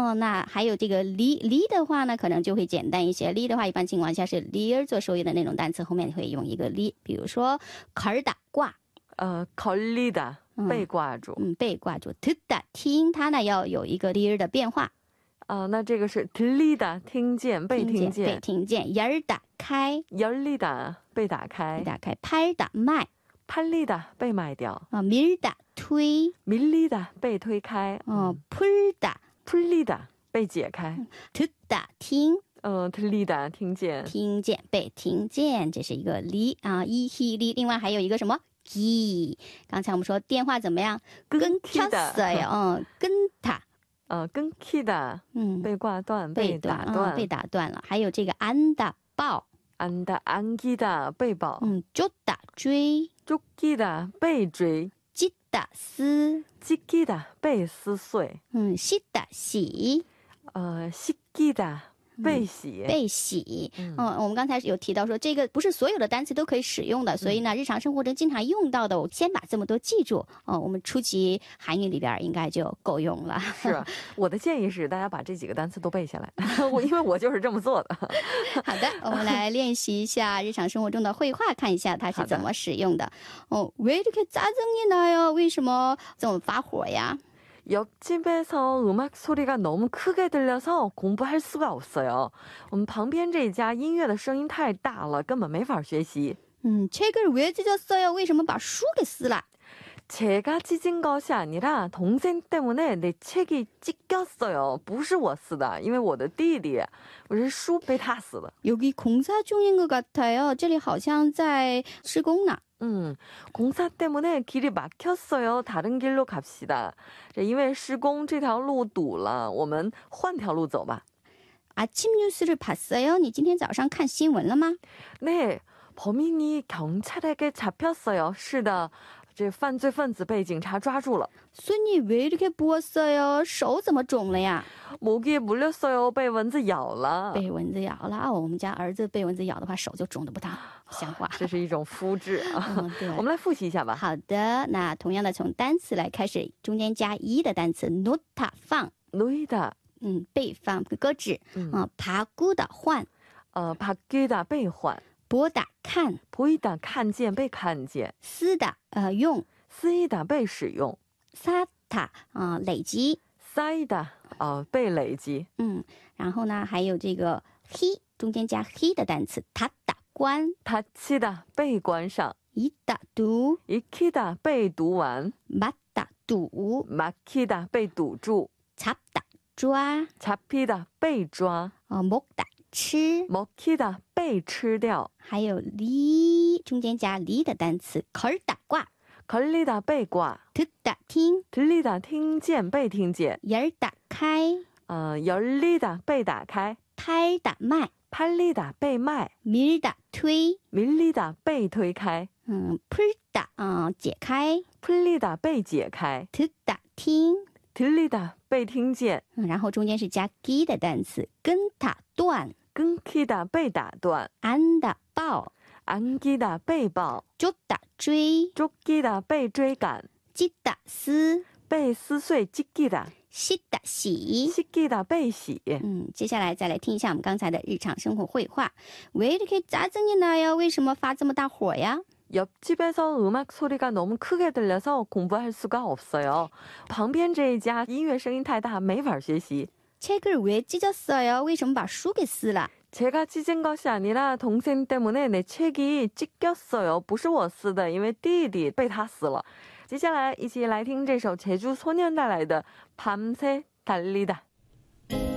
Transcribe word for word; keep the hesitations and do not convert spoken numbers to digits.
哦，那还有这个离离的话呢，可能就会简单一些。离的话，一般情况下是离儿做收益的那种单词，后面会用一个离，比如说걸다挂， 呃，걸리다被挂住， 嗯，被挂住。듣다听，它呢要有一个离儿的变化。 啊、那这个是들리다听见，被听见， 被听见。열다开， 열리다被打开， 被打开。팔다卖， 팔리다被卖掉， 어, 밀다推， 밀리다被推开， 어, 풀다 풀리다被解开， 듣다听， 呃들리다听见， 听见被听见，这是一个离啊，一히离。另外还有一个什么기，刚才我们说电话怎么样？ 끊겼어요， 어, 끊다， 呃끊기다， 嗯， 被挂断，被打断， 被打断了。还有这个안다抱， 안다 안기다被保， 嗯，쫓다追， 쫓기다被追， 찢다撕， 찢기다被撕碎， 嗯，씻다洗， 呃씻기다被洗， 被洗。嗯，我们刚才有提到说这个不是所有的单词都可以使用的，所以呢日常生活中经常用到的，我先把这么多记住。哦，我们初级韩语里边应该就够用了。 是，我的建议是大家把这几个单词都背下来，我因为我就是这么做的。 好的，我们来练习一下日常生活中的绘画，看一下它是怎么使用的。哦，왜 이렇게 짜증이 나요？为什么这么发火呀？ 옆집에서 음악 소리가 너무 크게 들려서 공부할 수가 없어요. 음, 旁边这家音乐的声音太大了，根本没法学习。 음, 책을 왜 찢었어요? 为什么把书给撕了？ 제가 찢은 것이 아니라 동생 때문에 내 책이 찢겼어요. 不是我撕的，因为我的弟弟，我是书被他撕的。 여기 공사 중인 것 같아요. 这里好像在施工呢。 음, 공사 때문에 길이 막혔어요. 다른 길로 갑시다. 因为施工这条路堵了，我们换条路走吧。 아침 뉴스를 봤어요? 你今天早上看新闻了吗？ 네, 범인이 경찰에게 잡혔어요. 是的，这犯罪分子被警察抓住了。 손이 왜 이렇게 부었어요? 手怎么肿了呀？ 모기에 물렸어요. 被蚊子咬了。 被蚊子咬了。哦，我们家儿子被蚊子咬的话，手就肿得不大像话。 这是一种肤质啊。 嗯，对。 我们来复习一下吧。 好的，那同样的从单词来开始，中间加一的单词 놓다放， 놓이다， 嗯，被放搁置， 嗯， 啊，바꾸다换， 呃바뀌다被换， 보다看， 보이다看见被看见， 쓰다呃用， 쓰이다被使用， 쌓다啊累积， 쌓이다呃被累积， 嗯，然后呢还有这个 he 中间加 he 的单词 닫다关， 닫히다被关上， 읽다读， 익히다被读完， 막다堵， 막히다被堵住， 잡다抓， 잡히다被抓， 呃먹다吃， 먹히다被吃掉， 还有离中间加离的单词 걸다挂， 걸리다被挂， 듣다听， 들리다听见被听见， 열다开， 呃 열리다被打开， 팔다卖， 팔리다被卖， 밀다推， 밀리다被推开， 嗯 풀다 啊解开， 풀리다被解开， 듣다听， 들리다被听见， 嗯，然后中间是加 기 的单词 끊다 断， 끊기다被打断， 안다 抱， 안기다被抱， 쫓다追， 쫓기다被追赶， 찢다撕， 被撕碎찢기다， 씻다洗。 씻기다被洗。 嗯，接下来再来听一下我们刚才的日常生活绘画。왜 이렇게 짜증이 나요？ 为什么发这么大火呀？ 옆집에서 음악 소리가 너무 크게 들려서 공부할 수가 없어요. 旁边这一家音乐声音太大，没法学习。 책을 왜 찢었어요？ 为什么把书给撕了？ 제가 찢은 것이 아니라 동생 때문에 내 책이 찢겼어요. 不是我撕的，因为弟弟被他撕了。接下来一起来听这首제주소년带来的밤새 달리다。